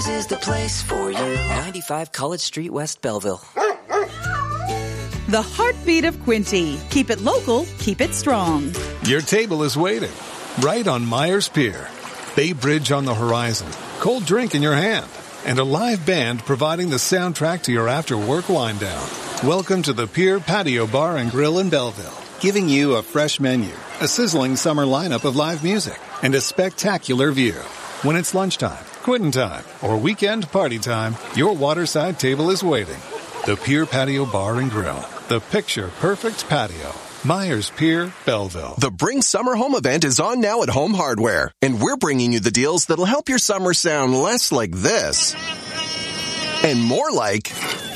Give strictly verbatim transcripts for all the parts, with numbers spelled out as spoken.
Lowe's is the place for you. ninety-five College Street, West Belleville. The heartbeat of Quinty. Keep it local, keep it strong. Your table is waiting right on Myers Pier. Bay Bridge on the horizon, cold drink in your hand, and a live band providing the soundtrack to your after-work wind down. Welcome to the Pier Patio Bar and Grill in Belleville, giving you a fresh menu, a sizzling summer lineup of live music, and a spectacular view. When it's lunchtime, quitting time, or weekend party time, your waterside table is waiting. The Pier Patio Bar and Grill, the picture-perfect patio. Myers Pier, Belleville. The Bring Summer Home event is on now at Home Hardware, and we're bringing you the deals that'll help your summer sound less like this and more like...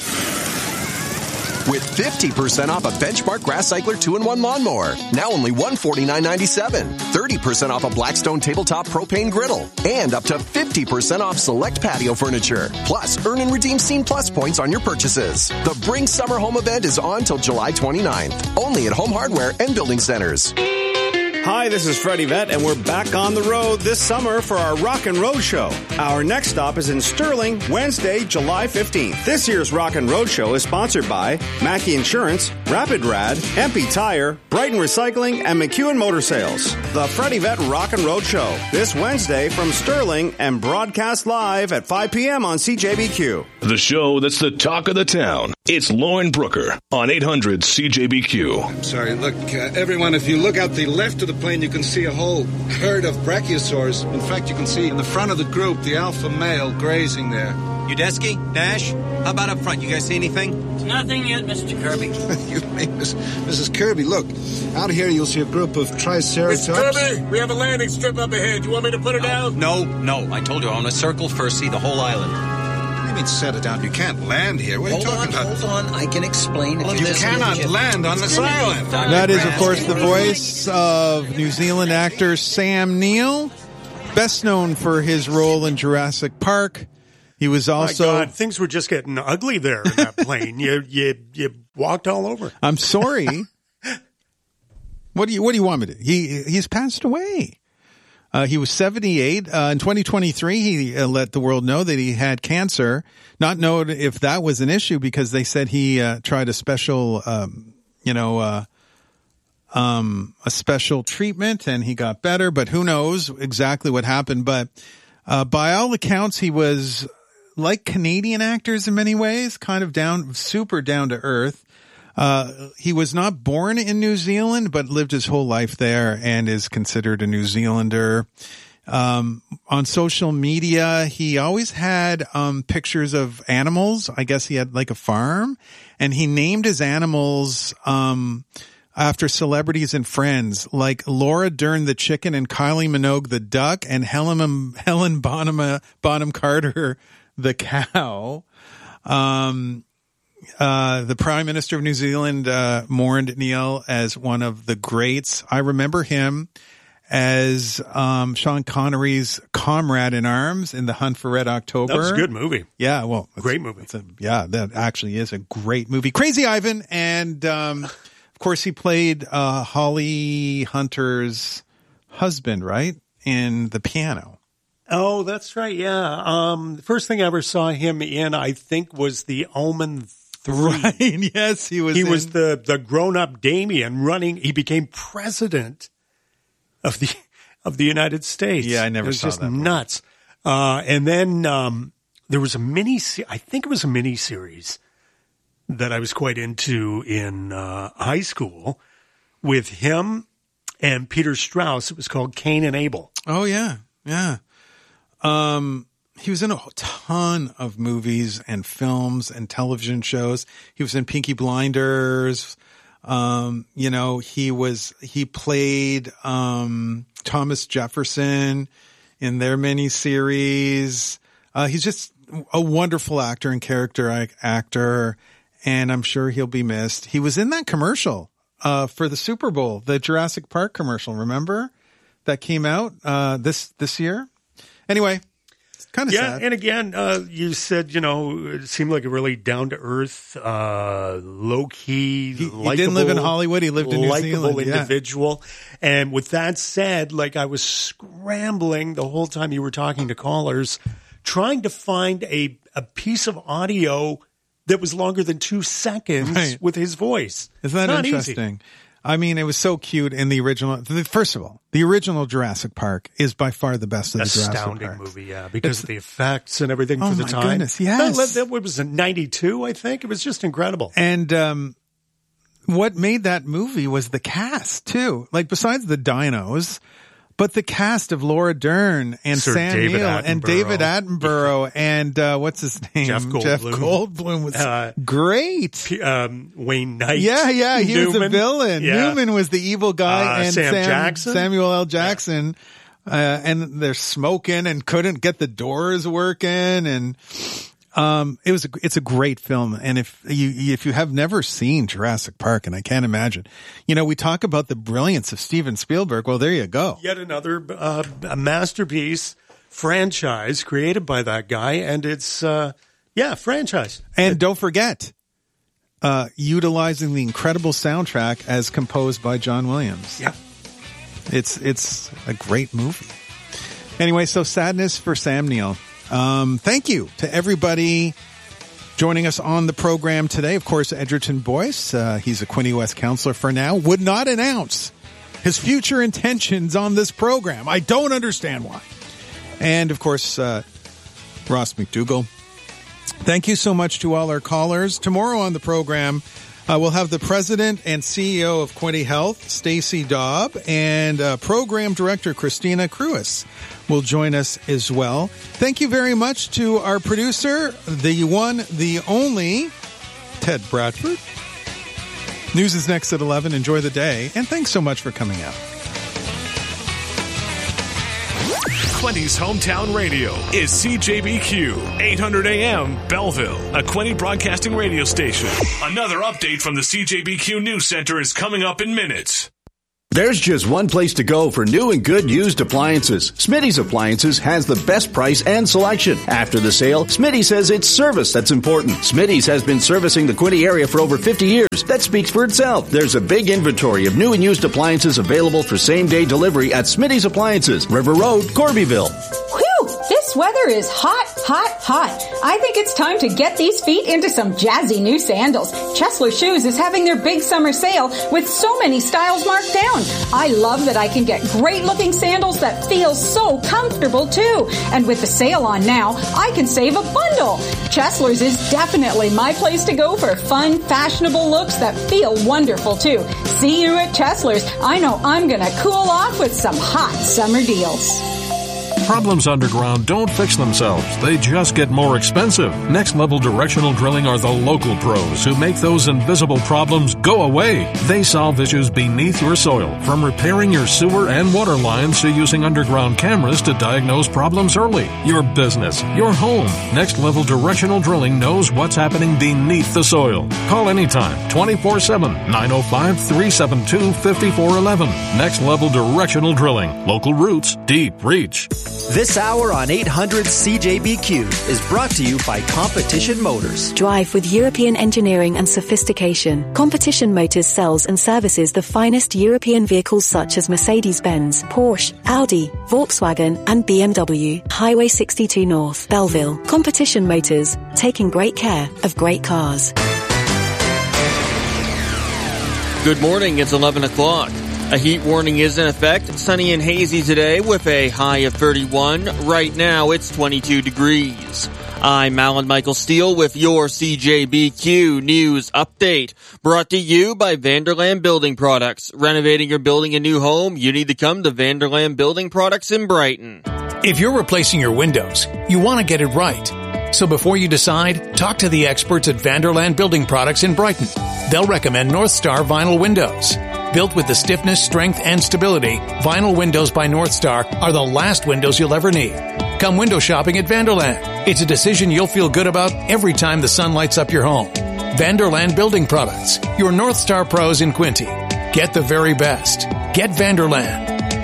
With fifty percent off a Benchmark Grass Cycler two in one lawnmower. Now only one hundred forty-nine ninety-seven. thirty percent off a Blackstone Tabletop Propane Griddle. And up to fifty percent off select patio furniture. Plus, earn and redeem Scene Plus points on your purchases. The Bring Summer Home event is on till July twenty-ninth. Only at Home Hardware and Building Centers. Hi, this is Freddie Vett, and we're back on the road this summer for our Rock and Road Show. Our next stop is in Sterling, Wednesday, July fifteenth. This year's Rock and Road Show is sponsored by Mackey Insurance, Rapid Rad, M P Tire, Brighton Recycling, and McEwen Motor Sales. The Freddie Vett Rock and Road Show, this Wednesday from Sterling and broadcast live at five p.m. on C J B Q. The show that's the talk of the town. It's Lauren Brooker on eight hundred C J B Q. I'm sorry, look, uh, everyone, if you look out the left of the plane, you can see a whole herd of brachiosaurs. In fact, you can see in the front of the group the alpha male grazing there. Udesky, Nash, how about up front? You guys see anything? Nothing yet, Mister Kirby. You mean Missus Kirby? Look, out here you'll see a group of triceratops. Mister Kirby, we have a landing strip up ahead. You want me to put it no, down? No, no. I told you I want to circle first, see the whole island. What do you mean set it down? You can't land here. What are hold you talking on, about? Hold on, I can explain. Well, if you you cannot land on this island. That is, of course, the voice of New Zealand actor Sam Neill, best known for his role in Jurassic Park. He was also... My God, things were just getting ugly there in that plane. you, you, you walked all over. I'm sorry. What do you What do you want me to? He he's passed away. Uh, he was seventy-eight. Uh, in twenty twenty-three, he uh, let the world know that he had cancer. Not know if that was an issue because they said he uh, tried a special, um, you know, uh, um, a special treatment and he got better. But who knows exactly what happened? But uh, by all accounts, he was like Canadian actors in many ways, kind of down, super down to earth. Uh, he was not born in New Zealand, but lived his whole life there and is considered a New Zealander. Um, on social media, he always had, um, pictures of animals. I guess he had like a farm and he named his animals, um, after celebrities and friends like Laura Dern the chicken and Kylie Minogue the duck and Helen, Helen Bonham, Bonham Carter the cow. Um, Uh, the Prime Minister of New Zealand, uh, mourned Neil as one of the greats. I remember him as, um, Sean Connery's comrade in arms in The Hunt for Red October. That was a good movie. Yeah. Well, great movie. It's a, yeah, that actually is a great movie. Crazy Ivan. And, um, of course he played, uh, Holly Hunter's husband, right? In The Piano. Oh, that's right. Yeah. Um, the first thing I ever saw him in, I think, was The Omen three. Right. Yes, he was. He in... was the, the grown up Damien running. He became president of the of the United States. Yeah, I never it was saw just that. Nuts. Uh, and then um, there was a mini. I think it was a mini series that I was quite into in uh, high school with him and Peter Strauss. It was called Cain and Abel. Oh yeah, yeah. Um, he was in a ton of movies and films and television shows. He was in Peaky Blinders. Um, you know, he was, he played, um, Thomas Jefferson in their miniseries. Uh, he's just a wonderful actor and character actor. And I'm sure he'll be missed. He was in that commercial, uh, for the Super Bowl, the Jurassic Park commercial. Remember that came out, uh, this, this year? Anyway, it's kind of yeah, sad. and again, uh, you said, you know, it seemed like a really down-to-earth, uh, low-key, he, he didn't live in Hollywood. He lived in New Zealand. Likeable individual. Yeah. And with that said, like I was scrambling the whole time you were talking to callers trying to find a, a piece of audio that was longer than two seconds Right. with his voice. Isn't that Not interesting? Easy. I mean, it was so cute in the original. First of all, the original Jurassic Park is by far the best of the Jurassic Astounding Parks. movie, yeah, because It's- of the effects and everything Oh, for the my time. goodness, yes. That, that was in ninety-two, I think. It was just incredible. And um, what made that movie was the cast, too. Like, besides the dinos, but the cast of Laura Dern and Sir Sam David Neill and Attenborough. David Attenborough and uh, what's his name? Jeff Goldblum. Jeff Goldblum was Uh, great. P- um, Wayne Knight. Yeah, yeah, he was the Newman. villain. Yeah. Newman was the evil guy, Uh, and Sam Jackson? Samuel L. Jackson. Uh, and they're smoking and couldn't get the doors working, and um, it was a, it's a great film. And if you if you have never seen Jurassic Park, and I can't imagine, you know, we talk about the brilliance of Steven Spielberg. Well, there you go. Yet another uh, a masterpiece franchise created by that guy, and it's uh, yeah, franchise. And don't forget, uh, utilizing the incredible soundtrack as composed by John Williams. Yeah. It's it's a great movie. Anyway, so sadness for Sam Neill. Um, thank you to everybody joining us on the program today. Of course, Edgerton Boyce, uh, he's a Quinte West counselor for now, would not announce his future intentions on this program. I don't understand why. And, of course, uh, Ross McDougall. Thank you so much to all our callers. Tomorrow on the program, Uh, we'll have the president and C E O of Quinte Health, Stacy Daub, and uh, program director Christina Cruis will join us as well. Thank you very much to our producer, the one, the only, Ted Bradford. News is next at eleven. Enjoy the day, and thanks so much for coming out. Quinte's hometown radio is C J B Q, eight hundred A M Belleville, a Quinte broadcasting radio station. Another update from the C J B Q News Center is coming up in minutes. There's just one place to go for new and good used appliances. Smitty's Appliances has the best price and selection. After the sale, Smitty says it's service that's important. Smitty's has been servicing the Quinte area for over fifty years. That speaks for itself. There's a big inventory of new and used appliances available for same-day delivery at Smitty's Appliances, River Road, Corbyville. Whew! This weather is hot, hot, hot. I think it's time to get these feet into some jazzy new sandals. Chesler Shoes is having their big summer sale with so many styles marked down. I love that I can get great looking sandals that feel so comfortable too. And with the sale on now, I can save a bundle. Chesler's is definitely my place to go for fun, fashionable looks that feel wonderful too. See you at Chesler's. I know I'm gonna cool off with some hot summer deals. Problems underground don't fix themselves. They just get more expensive. Next Level Directional Drilling are the local pros who make those invisible problems go away. They solve issues beneath your soil, from repairing your sewer and water lines to using underground cameras to diagnose problems early. Your business, your home. Next Level Directional Drilling knows what's happening beneath the soil. Call anytime, twenty-four seven, nine oh five, three seven two, five four one one. Next Level Directional Drilling. Local roots, deep reach. This hour on eight hundred C J B Q is brought to you by Competition Motors. Drive with European engineering and sophistication. Competition Motors sells and services the finest European vehicles such as Mercedes-Benz, Porsche, Audi, Volkswagen, and B M W. Highway sixty-two North, Belleville. Competition Motors, taking great care of great cars. Good morning, it's eleven o'clock. A heat warning is in effect. Sunny and hazy today with a high of thirty-one. Right now it's twenty-two degrees. I'm Alan Michael Steele with your C J B Q News Update. Brought to you by Vanderland Building Products. Renovating or building a new home, you need to come to Vanderland Building Products in Brighton. If you're replacing your windows, you want to get it right. So before you decide, talk to the experts at Vanderland Building Products in Brighton. They'll recommend North Star Vinyl Windows. Built with the stiffness, strength, and stability, Vinyl Windows by North Star are the last windows you'll ever need. Come window shopping at Vanderland. It's a decision you'll feel good about every time the sun lights up your home. Vanderland Building Products, your North Star pros in Quinte. Get the very best. Get Vanderland.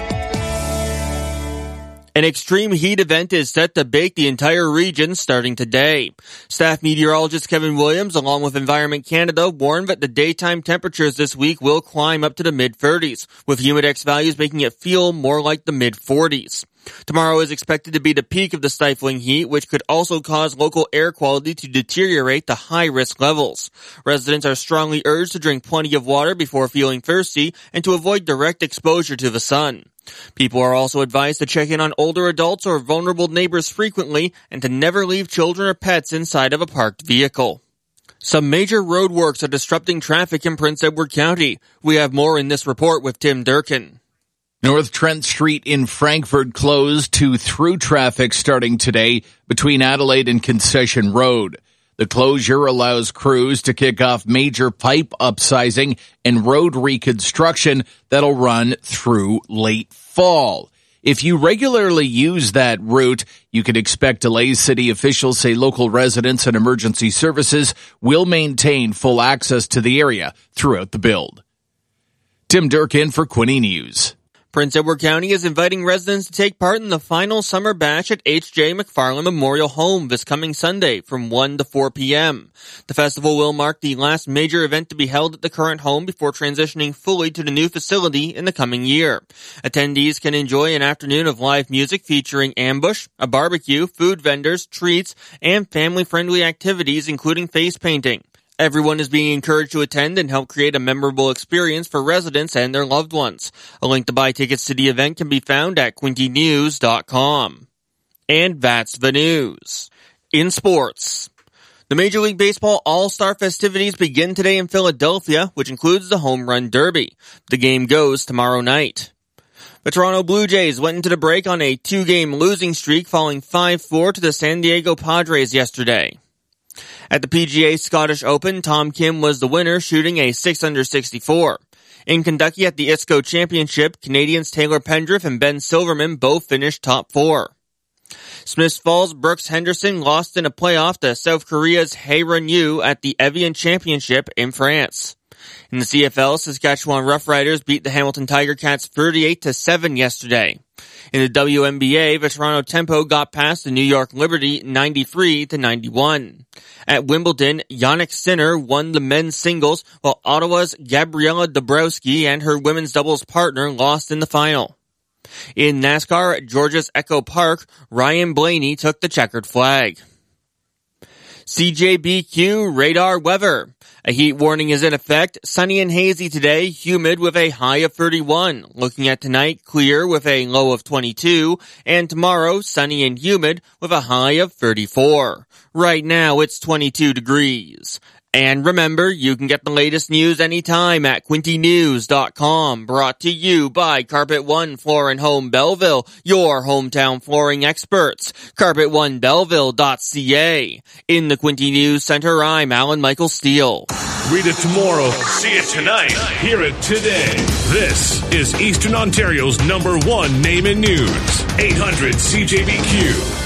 An extreme heat event is set to bake the entire region starting today. Staff meteorologist Kevin Williams, along with Environment Canada, warned that the daytime temperatures this week will climb up to the mid thirties, with humidex values making it feel more like the mid forties. Tomorrow is expected to be the peak of the stifling heat, which could also cause local air quality to deteriorate to high-risk levels. Residents are strongly urged to drink plenty of water before feeling thirsty and to avoid direct exposure to the sun. People are also advised to check in on older adults or vulnerable neighbors frequently and to never leave children or pets inside of a parked vehicle. Some major road works are disrupting traffic in Prince Edward County. We have more in this report with Tim Durkin. North Trent Street in Frankfort closed to through traffic starting today between Adelaide and Concession Road. The closure allows crews to kick off major pipe upsizing and road reconstruction that'll run through late fall. If you regularly use that route, you can expect delays. City officials say local residents and emergency services will maintain full access to the area throughout the build. Tim Durkin for Quinte News. Prince Edward County is inviting residents to take part in the final summer bash at H J McFarland Memorial Home this coming Sunday from one to four p.m. The festival will mark the last major event to be held at the current home before transitioning fully to the new facility in the coming year. Attendees can enjoy an afternoon of live music featuring ambush, a barbecue, food vendors, treats, and family-friendly activities including face painting. Everyone is being encouraged to attend and help create a memorable experience for residents and their loved ones. A link to buy tickets to the event can be found at quinte news dot com. And that's the news. In sports, the Major League Baseball All-Star festivities begin today in Philadelphia, which includes the Home Run Derby. The game goes tomorrow night. The Toronto Blue Jays went into the break on a two-game losing streak, falling five four to the San Diego Padres yesterday. At the P G A Scottish Open, Tom Kim was the winner, shooting a six under sixty-four. In Kentucky at the I S C O Championship, Canadians Taylor Pendrith and Ben Silverman both finished top four. Smiths Falls' Brooks Henderson lost in a playoff to South Korea's Hae Run-yu at the Evian Championship in France. In the C F L, Saskatchewan Roughriders beat the Hamilton Tiger Cats thirty-eight to seven yesterday. In the W N B A, the Toronto Tempo got past the New York Liberty ninety-three to ninety-one. At Wimbledon, Jannik Sinner won the men's singles, while Ottawa's Gabriela Dabrowski and her women's doubles partner lost in the final. In NASCAR at Georgia's Echo Park, Ryan Blaney took the checkered flag. C J B Q radar weather. A heat warning is in effect. Sunny and hazy today, humid with a high of thirty-one. Looking at tonight, clear with a low of twenty-two. And tomorrow, sunny and humid with a high of thirty-four. Right now, it's twenty-two degrees. And remember, you can get the latest news anytime at quinte news dot com. Brought to you by Carpet One Floor and Home Belleville, your hometown flooring experts. carpet one belleville dot c a. In the Quinte News Center, I'm Alan Michael Steele. Read it tomorrow, see it tonight, hear it today. This is Eastern Ontario's number one name in news. eight hundred C J B Q.